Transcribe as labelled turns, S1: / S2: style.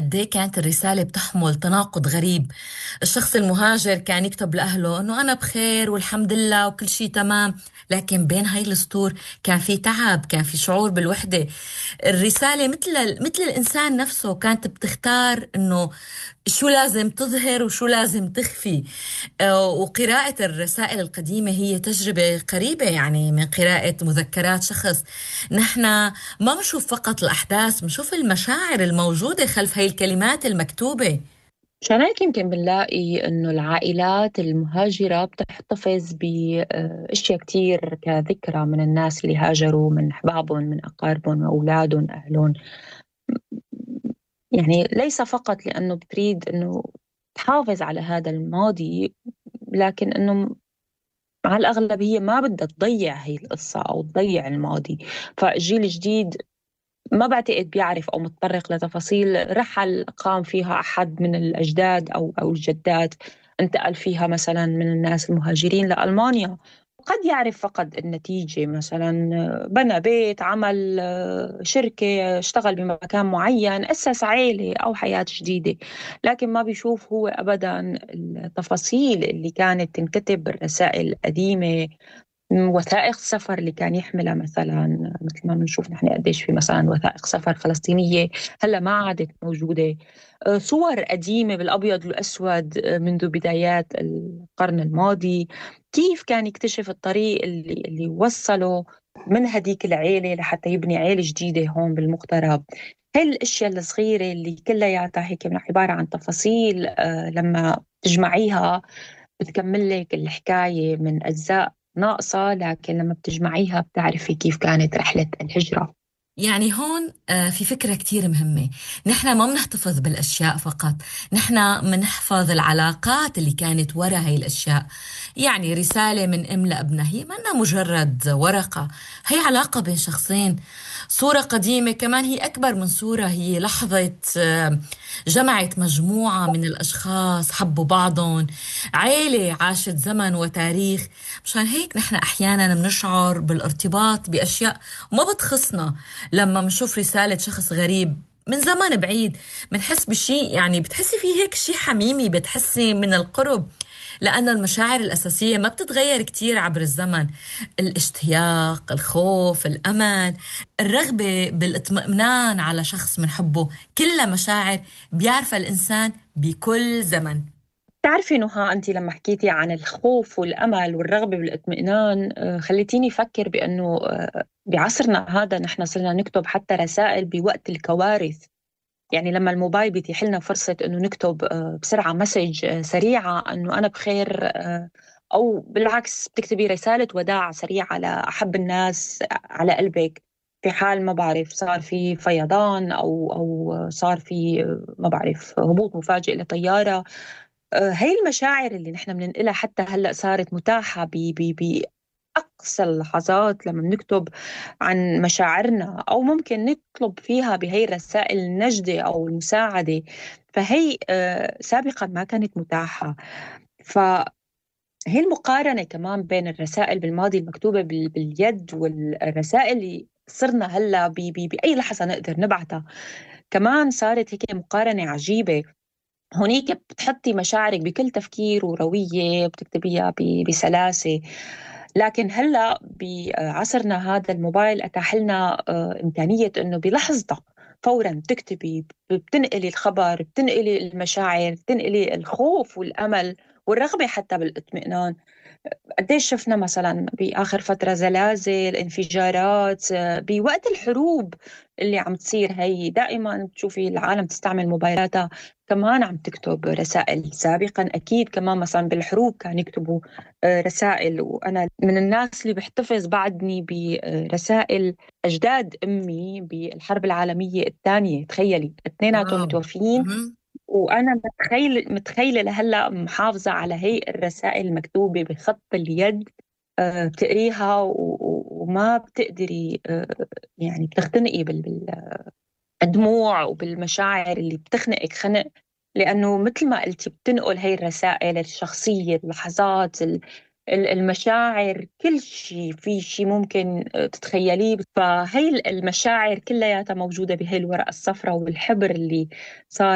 S1: قد ايه كانت الرسالة بتحمل تناقض غريب. الشخص المهاجر كان يكتب لأهله إنه أنا بخير والحمد لله وكل شيء تمام، لكن بين هاي السطور كان في تعب، كان في شعور بالوحدة. الرسالة مثل الإنسان نفسه كانت بتختار إنه شو لازم تظهر وشو لازم تخفي. وقراءة الرسائل القديمة هي تجربة قريبة يعني من قراءة مذكرات شخص. نحن ما بنشوف فقط الأحداث، بنشوف المشاعر الموجودة خلف هاي الكلمات المكتوبة.
S2: عشان هيك يمكن بنلاقي إنه العائلات المهاجرة بتحتفظ بأشياء كتير كذكرى من الناس اللي هاجروا، من أحبابهم، من أقاربهم، أولادهم، أهلهم. يعني ليس فقط لأنه بتريد إنه تحافظ على هذا الماضي، لكن إنه على الأغلب هي ما بدها تضيع هي القصة أو تضيع الماضي. فالجيل الجديد ما بعتقد بيعرف أو متطرق لتفاصيل رحل قام فيها أحد من الأجداد أو الجدات، انتقل فيها مثلا من الناس المهاجرين لألمانيا. قد يعرف فقط النتيجة، مثلا بنى بيت، عمل شركة، اشتغل بمكان معين، أسس عائلة أو حياة جديدة، لكن ما بيشوف هو أبدا التفاصيل اللي كانت تنكتب بالرسائل القديمة. وثائق السفر اللي كان يحملها، مثلا مثل ما بنشوف نحن قديش في مثلا وثائق سفر فلسطينية هلا ما عادت موجودة. صور قديمة بالأبيض والأسود منذ بدايات القرن الماضي، كيف كان يكتشف الطريق اللي وصله من هديك العيلة لحتى يبني عيلة جديدة هون بالمغترب. هاي الأشياء الصغيرة اللي كلياتها هيك من عبارة عن تفاصيل، لما تجمعيها بتكمل لك الحكاية من أجزاء ناقصة، لكن لما بتجمعيها بتعرفي كيف كانت رحلة الهجرة.
S1: يعني هون في فكرة كتير مهمة. نحن ما بنحتفظ بالأشياء فقط، نحن بنحفظ العلاقات اللي كانت وراء هاي الأشياء. يعني رسالة من أم لابنها هي منا مجرد ورقة، هي علاقة بين شخصين. صورة قديمة كمان هي أكبر من صورة، هي لحظة جمعت مجموعة من الأشخاص حبوا بعضهم، عيلة عاشت زمن وتاريخ. مشان هيك نحن أحيانا بنشعر بالارتباط بأشياء ما بتخصنا. لما بنشوف رسالة شخص غريب من زمن بعيد بنحس بشيء، يعني بتحسي فيه هيك شيء حميمي، بتحسي من القرب. لأن المشاعر الأساسية ما بتتغير كتير عبر الزمن: الاشتياق، الخوف، الأمل، الرغبة بالاطمئنان على شخص بنحبه، كلها مشاعر بيعرفها الإنسان بكل زمن.
S2: تعرفي نهى، أنت لما حكيتي عن الخوف والأمل والرغبة بالاطمئنان، خليتيني أفكر بأنه بعصرنا هذا نحن صرنا نكتب حتى رسائل بوقت الكوارث. يعني لما الموبايل بيتيح لنا فرصة إنه نكتب بسرعة مسج سريعة إنه أنا بخير، أو بالعكس بتكتبي رسالة وداع سريعة لأحب الناس على قلبك، في حال ما بعرف صار في فيضان أو صار في ما بعرف هبوط مفاجئ لطيارة. هاي المشاعر اللي نحن بننقلها حتى هلأ صارت متاحة بأقصى اللحظات لما بنكتب عن مشاعرنا، أو ممكن نطلب فيها بهي الرسائل النجدة أو المساعدة. فهي سابقا ما كانت متاحة. فهي المقارنة كمان بين الرسائل بالماضي المكتوبة باليد والرسائل اللي صرنا هلا بأي لحظة نقدر نبعتها، كمان صارت هيك مقارنة عجيبة. هونيك بتحطي مشاعرك بكل تفكير وروية، بتكتبيها بسلاسة. لكن هلا بعصرنا هذا الموبايل أتاح لنا إمكانية إنه بلحظة فورا بتكتبي، بتنقلي الخبر، بتنقلي المشاعر، بتنقلي الخوف والأمل والرغبة حتى بالاطمئنان. قديش شفنا مثلا بآخر فترة زلازل، انفجارات، بوقت الحروب اللي عم تصير، هي دائما بتشوفي العالم تستعمل موبايلاتها كمان عم تكتب رسائل. سابقا أكيد كمان مثلا بالحروب كانوا يكتبوا رسائل، وأنا من الناس اللي بحتفظ بعدني برسائل أجداد أمي بالحرب العالمية الثانية. تخيلي اثنيناتهم
S1: واو.
S2: متوفيين،
S1: مهم.
S2: وأنا متخيلة لهلا محافظة على هي الرسائل المكتوبة بخط اليد. بتقريها وما بتقدري، يعني بتختنقي بالدموع وبالمشاعر اللي بتخنقك خنق. لأنه مثل ما قلتي بتنقل هي الرسائل الشخصية، اللحظات، المشاعر، كل شيء في شيء ممكن تتخيليه. فهي المشاعر كلياتها موجودة بهي الورقة الصفراء والحبر اللي صار